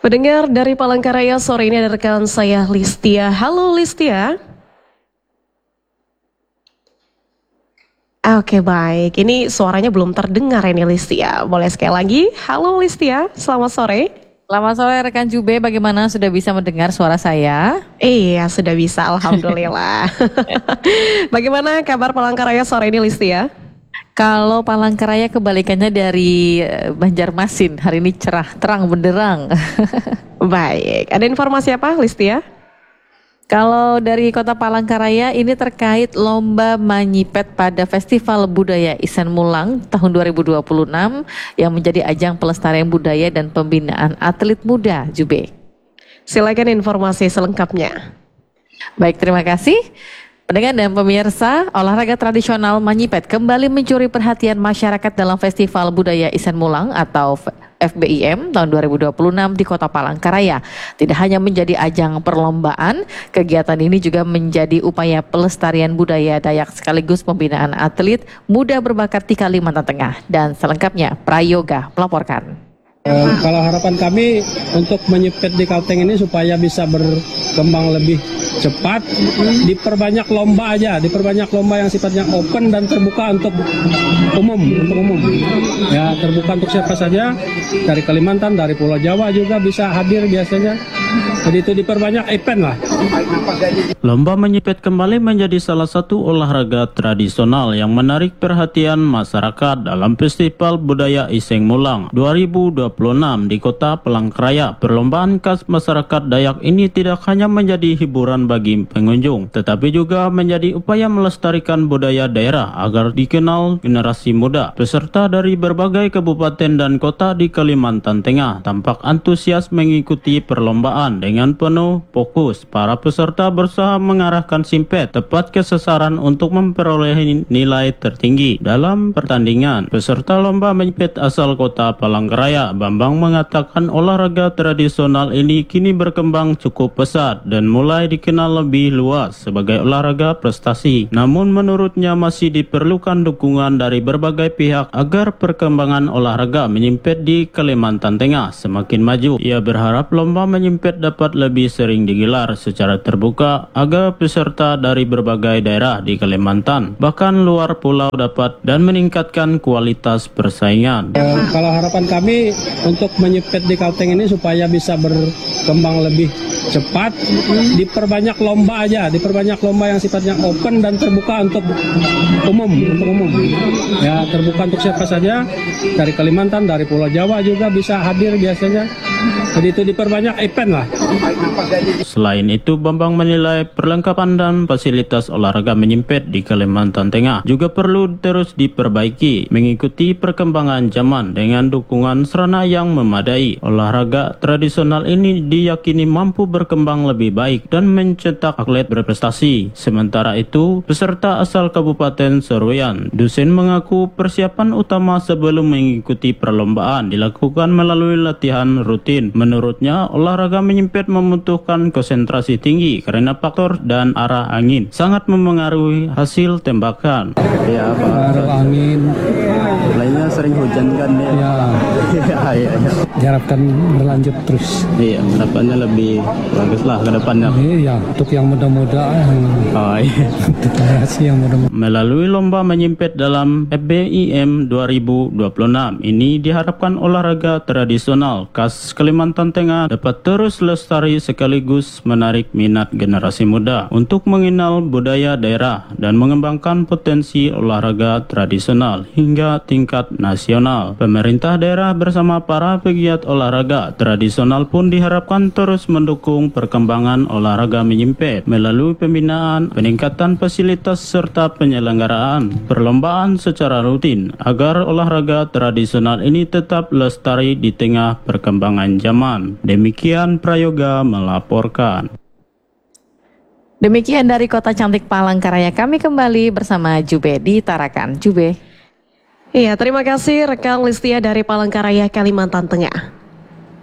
Pendengar dari Palangkaraya, sore ini ada rekan saya Listia. Halo Listia. Oke baik, ini suaranya belum terdengar ini Listia. Boleh sekali lagi, halo Listia, selamat sore. Selamat sore rekan Jube, bagaimana sudah bisa mendengar suara saya? Iya sudah bisa, alhamdulillah. Bagaimana kabar Palangkaraya sore ini Listia? Kalau Palangkaraya kebalikannya dari Banjarmasin, hari ini cerah, terang benderang. Baik, ada informasi apa Listia? Kalau dari Kota Palangkaraya ini terkait lomba Manyipet pada Festival Budaya Isen Mulang tahun 2026 yang menjadi ajang pelestarian budaya dan pembinaan atlet muda, Jube. Silakan informasi selengkapnya. Baik, terima kasih. Pendengar dan pemirsa, olahraga tradisional Manyipet kembali mencuri perhatian masyarakat dalam Festival Budaya Isen Mulang atau FBIM tahun 2026 di Kota Palangkaraya. Tidak hanya menjadi ajang perlombaan, kegiatan ini juga menjadi upaya pelestarian budaya Dayak sekaligus pembinaan atlet muda berbakat di Kalimantan Tengah. Dan selengkapnya, Prayoga melaporkan. Kalau harapan kami untuk Manyipet di Kalteng ini supaya bisa berkembang lebih cepat, diperbanyak lomba aja, diperbanyak lomba yang sifatnya open dan terbuka untuk umum, ya terbuka untuk siapa saja dari Kalimantan, dari Pulau Jawa juga bisa hadir biasanya. Jadi itu diperbanyak event lah. Lomba Manyipet kembali menjadi salah satu olahraga tradisional yang menarik perhatian masyarakat dalam Festival Budaya Isen Mulang 2026 di Kota Palangkaraya. Perlombaan khas masyarakat Dayak ini tidak hanya menjadi hiburan bagi pengunjung, tetapi juga menjadi upaya melestarikan budaya daerah agar dikenal generasi muda. Peserta dari berbagai kabupaten dan kota di Kalimantan Tengah tampak antusias mengikuti perlombaan. Dengan penuh fokus, para peserta berusaha mengarahkan simpet tepat ke sasaran untuk memperoleh nilai tertinggi. Dalam pertandingan, peserta lomba Manyipet asal Kota Palangkaraya, Bambang mengatakan olahraga tradisional ini kini berkembang cukup pesat dan mulai dikenal lebih luas sebagai olahraga prestasi. Namun menurutnya masih diperlukan dukungan dari berbagai pihak agar perkembangan olahraga Manyipet di Kalimantan Tengah semakin maju. Ia berharap lomba Manyipet dapat lebih sering digelar secara terbuka agar peserta dari berbagai daerah di Kalimantan bahkan luar pulau dapat dan meningkatkan kualitas persaingan. Kalau harapan kami untuk Manyipet di Kalteng ini supaya bisa berkembang lebih cepat, diperbanyak lomba aja, diperbanyak lomba yang sifatnya open dan terbuka untuk umum, ya terbuka untuk siapa saja dari Kalimantan, dari Pulau Jawa juga bisa hadir biasanya. Jadi itu diperbanyak event lah. Selain itu, Bambang menilai perlengkapan dan fasilitas olahraga Manyipet di Kalimantan Tengah juga perlu terus diperbaiki mengikuti perkembangan zaman dengan dukungan sarana yang memadai. Olahraga tradisional ini diyakini mampu berkembang lebih baik dan mencetak atlet berprestasi. Sementara itu, peserta asal Kabupaten Seruyan, Dusen mengaku persiapan utama sebelum mengikuti perlombaan dilakukan melalui latihan rutin. Menurutnya, olahraga Manyipet membutuhkan konsentrasi tinggi karena faktor dan arah angin sangat memengaruhi hasil tembakan. Ya, Arah angin, lainnya sering hujan kan ya. ya diharapkan berlanjut terus. Iya, harapannya lebih bagus lah ke depannya. Iya, untuk yang muda-muda, yang muda-muda. Melalui lomba Manyipet dalam FBIM 2026 ini diharapkan olahraga tradisional khas Kalimantan Tengah dapat terus lestari sekaligus menarik minat generasi muda untuk mengenal budaya daerah dan mengembangkan potensi olahraga tradisional hingga tingkat nasional. Pemerintah daerah bersama para pegiat olahraga tradisional pun diharapkan terus mendukung perkembangan olahraga Manyipet melalui pembinaan, peningkatan fasilitas serta penyelenggaraan perlombaan secara rutin agar olahraga tradisional ini tetap lestari di tengah perkembangan zaman. Demikian Prayoga melaporkan. Demikian dari Kota Cantik Palangkaraya, kami kembali bersama Jube di Tarakan. Jube. Iya, terima kasih rekan Listia dari Palangkaraya, Kalimantan Tengah.